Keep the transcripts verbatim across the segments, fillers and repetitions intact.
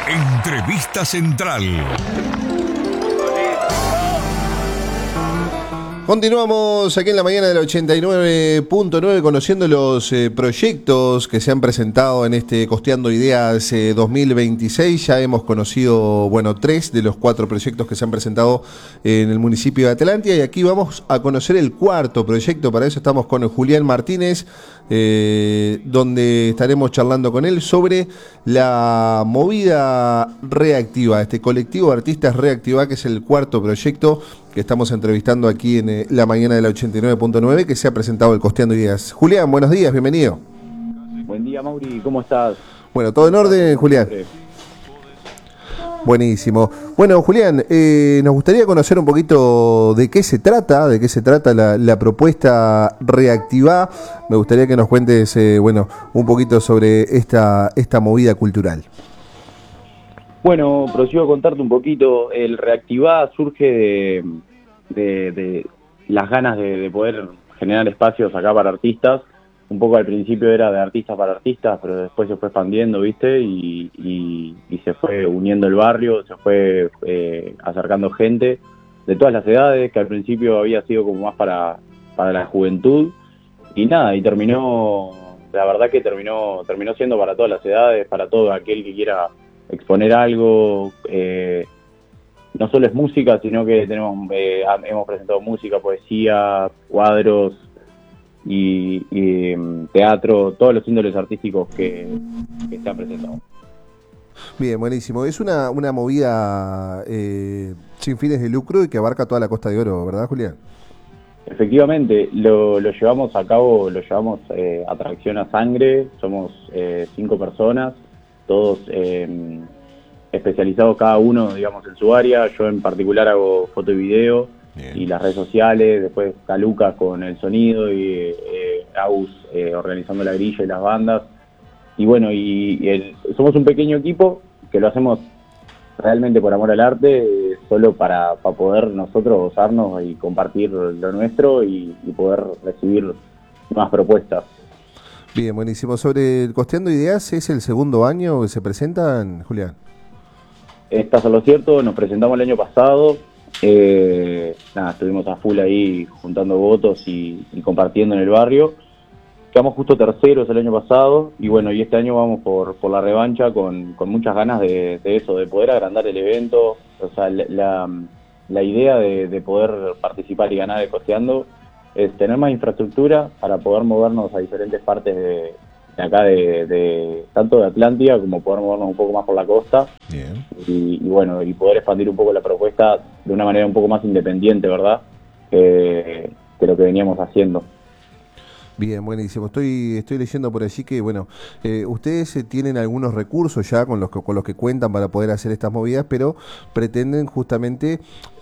Entrevista Central. Continuamos aquí en la mañana del ochenta y nueve punto nueve conociendo los eh, proyectos que se han presentado en este Costeando Ideas eh, dos mil veintiséis. Ya hemos conocido, bueno, tres de los cuatro proyectos que se han presentado en el municipio de Atlántida y aquí vamos a conocer el cuarto proyecto. Para eso estamos con Julián Martínez, eh, donde estaremos charlando con él sobre la movida reactiva, este colectivo de artistas reactiva, que es el cuarto proyecto que estamos entrevistando aquí en eh, la mañana de la ochenta y nueve punto nueve, que se ha presentado el Costeando Ideas. Julián, buenos días, bienvenido. Buen día, Mauri, ¿cómo estás? Bueno, ¿todo en orden, Julián? Buenísimo. Bueno, Julián, eh, nos gustaría conocer un poquito de qué se trata, de qué se trata la, la propuesta Reactiva. Me gustaría que nos cuentes, eh, bueno, un poquito sobre esta, esta movida cultural. Bueno, prosigo a contarte un poquito. El Reactivá surge de, de, de las ganas de, de poder generar espacios acá para artistas. Un poco al principio era de artistas para artistas, pero después se fue expandiendo, ¿viste? Y, y, y se fue uniendo el barrio, se fue eh, acercando gente de todas las edades, que al principio había sido como más para, para la juventud. Y nada, y terminó, la verdad que terminó, terminó siendo para todas las edades, para todo aquel que quiera exponer algo. Eh, no solo es música, sino que tenemos eh, hemos presentado música, poesía, cuadros y, y teatro, todos los índoles artísticos que, que se han presentado. Bien, buenísimo. Es una, una movida eh, sin fines de lucro y que abarca toda la Costa de Oro, ¿verdad, Julián? Efectivamente, lo, lo llevamos a cabo, lo llevamos eh, a Tracción a Sangre. Somos eh, cinco personas, todos eh, especializados cada uno, digamos, en su área. Yo en particular hago foto y video. Bien. Y las redes sociales, después está Lucas con el sonido y eh, Agus eh, organizando la grilla y las bandas. Y bueno, y, y el, somos un pequeño equipo que lo hacemos realmente por amor al arte, eh, solo para, para poder nosotros gozarnos y compartir lo nuestro y, y poder recibir nuevas propuestas. Bien, buenísimo. Sobre el Costeando Ideas, ¿es el segundo año que se presentan, Julián? Estás a lo cierto, nos presentamos el año pasado. Eh, nada, estuvimos a full ahí juntando votos y, y compartiendo en el barrio. Quedamos justo terceros el año pasado y bueno, y este año vamos por, por la revancha con, con muchas ganas de, de eso, de poder agrandar el evento. O sea, la, la idea de, de poder participar y ganar el Costeando es tener más infraestructura para poder movernos a diferentes partes de, de acá, de, de tanto de Atlántida como poder movernos un poco más por la costa. Bien. Y, y bueno, y poder expandir un poco la propuesta de una manera un poco más independiente, ¿verdad? Que, que lo que veníamos haciendo. Bien, buenísimo. Estoy estoy leyendo por allí que, bueno, eh, ustedes eh, tienen algunos recursos ya con los que, con los que cuentan para poder hacer estas movidas, pero pretenden justamente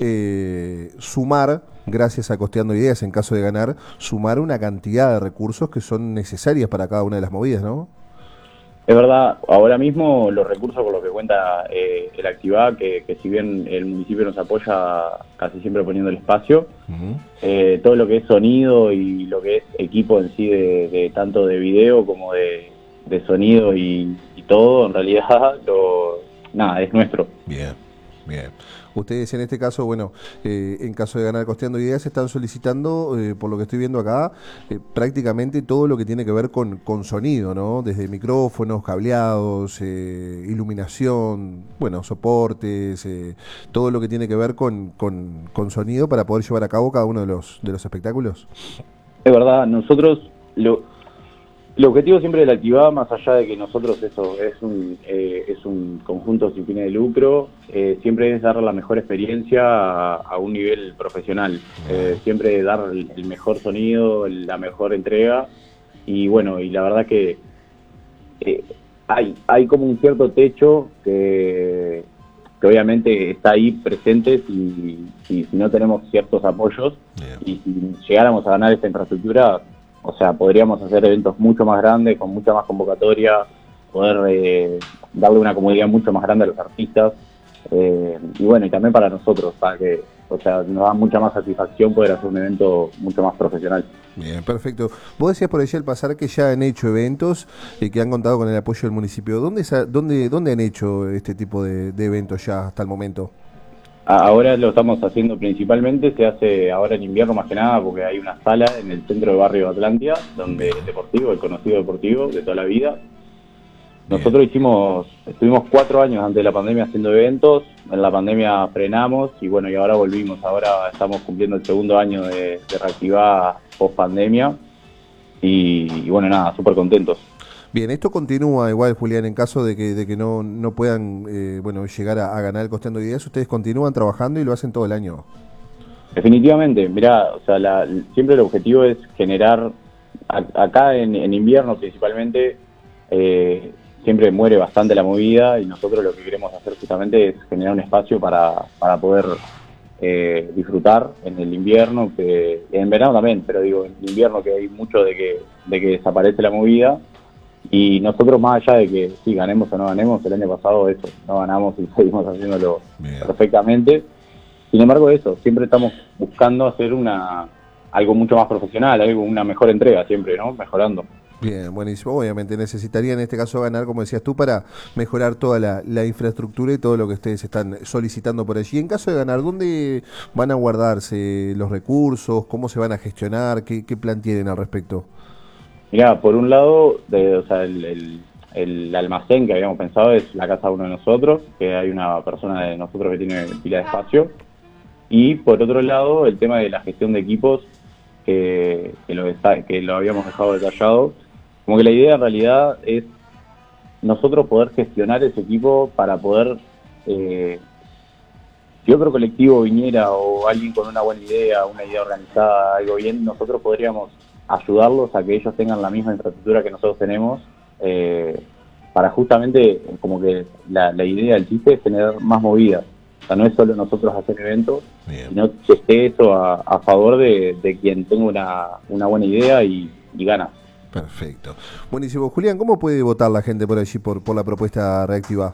eh, sumar, gracias a Costeando Ideas, en caso de ganar, sumar una cantidad de recursos que son necesarias para cada una de las movidas, ¿no? Es verdad, ahora mismo los recursos con los que cuenta eh, el Activá, que, que si bien el municipio nos apoya casi siempre poniendo el espacio, uh-huh. eh, todo lo que es sonido y lo que es equipo en sí, de, de tanto de video como de, de sonido y, y todo, en realidad, lo, nada, es nuestro. Bien, bien. Ustedes en este caso, bueno, eh, en caso de ganar Costeando Ideas, están solicitando, eh, por lo que estoy viendo acá, eh, prácticamente todo lo que tiene que ver con, con sonido, ¿no? Desde micrófonos, cableados, eh, iluminación, bueno, soportes, eh, todo lo que tiene que ver con, con, con sonido para poder llevar a cabo cada uno de los, de los espectáculos. Es verdad, nosotros lo... El objetivo siempre del Activá, más allá de que nosotros eso es un eh, es un conjunto sin fines de lucro, eh, siempre es dar la mejor experiencia a, a un nivel profesional, eh, siempre dar el, el mejor sonido, la mejor entrega y bueno, y la verdad que eh, hay hay como un cierto techo que, que obviamente está ahí presente si, si, si no tenemos ciertos apoyos. Yeah. Y si llegáramos a ganar esta infraestructura, o sea, podríamos hacer eventos mucho más grandes, con mucha más convocatoria, poder eh, darle una comodidad mucho más grande a los artistas. Eh, y bueno, y también para nosotros, para que o sea, nos da mucha más satisfacción poder hacer un evento mucho más profesional. Bien, perfecto. Vos decías por allí al pasar que ya han hecho eventos y que han contado con el apoyo del municipio. ¿Dónde, dónde, dónde han hecho este tipo de, de eventos ya hasta el momento? Ahora lo estamos haciendo principalmente, se hace ahora en invierno más que nada, porque hay una sala en el centro del barrio de Atlántida, donde el deportivo, el conocido deportivo de toda la vida. Nosotros hicimos, estuvimos cuatro años antes de la pandemia haciendo eventos, en la pandemia frenamos y bueno, y ahora volvimos, ahora estamos cumpliendo el segundo año de, de reactivar post pandemia y, y bueno, nada, súper contentos. Bien, esto continúa igual, Julián, en caso de que, de que no, no puedan eh, bueno, llegar a, a ganar el Costeando Ideas, ustedes continúan trabajando y lo hacen todo el año. Definitivamente, mirá, o sea, la, siempre el objetivo es generar, a, acá en, en invierno principalmente, eh, siempre muere bastante la movida y nosotros lo que queremos hacer justamente es generar un espacio para, para poder eh, disfrutar en el invierno, que en verano también, pero digo, en el invierno que hay mucho de que, de que desaparece la movida. Y nosotros, más allá de que sí, ganemos o no ganemos, el año pasado eso, no ganamos y seguimos haciéndolo Bien. perfectamente. Sin embargo, eso, siempre estamos buscando hacer una algo mucho más profesional, algo una mejor entrega siempre, ¿no? Mejorando. Bien, buenísimo. Obviamente necesitaría en este caso ganar, como decías tú, para mejorar toda la, la infraestructura y todo lo que ustedes están solicitando por allí. En caso de ganar, ¿dónde van a guardarse los recursos? ¿Cómo se van a gestionar? ¿Qué, qué plan tienen al respecto? Mirá, por un lado, de, o sea, el, el, el almacén que habíamos pensado es la casa de uno de nosotros, que hay una persona de nosotros que tiene pila de espacio. Y por otro lado, el tema de la gestión de equipos, que, que, lo, está, que lo habíamos dejado detallado. Como que la idea en realidad es nosotros poder gestionar ese equipo para poder, eh, si otro colectivo viniera o alguien con una buena idea, una idea organizada, algo bien, nosotros podríamos ayudarlos a que ellos tengan la misma infraestructura que nosotros tenemos, eh, para justamente, como que la, la idea, el chiste es tener más movidas. O sea, no es solo nosotros hacer eventos, Bien. sino que esté eso a, a favor de, de quien tenga una, una buena idea y, y ganas. Perfecto. Buenísimo. Julián, ¿cómo puede votar la gente por allí por, por la propuesta reactiva?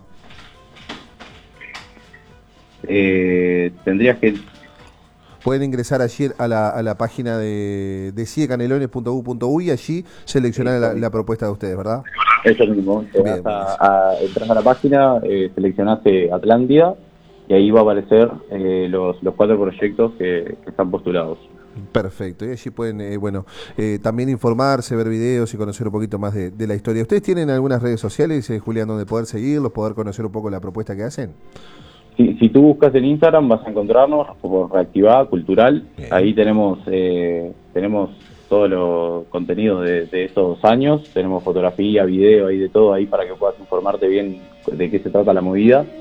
Eh, tendrías que... Pueden ingresar allí a la, a la página de, de ciecanelones punto u punto u y allí seleccionar sí, la, la propuesta de ustedes, ¿verdad? Eso mismo. Te Bien, vas a, a, entras a la página, eh, seleccionaste Atlántida y ahí va a aparecer eh, los, los cuatro proyectos que, que están postulados. Perfecto, y allí pueden, eh, bueno, eh, también informarse, ver videos y conocer un poquito más de, de la historia. ¿Ustedes tienen algunas redes sociales, eh, Julián, donde poder seguirlos, poder conocer un poco la propuesta que hacen? Si, si tú buscas en Instagram vas a encontrarnos por Reactivada Cultural. Bien. Ahí tenemos eh, tenemos todos los contenidos de, de esos años, tenemos fotografía, video, hay de todo ahí para que puedas informarte bien de qué se trata la movida.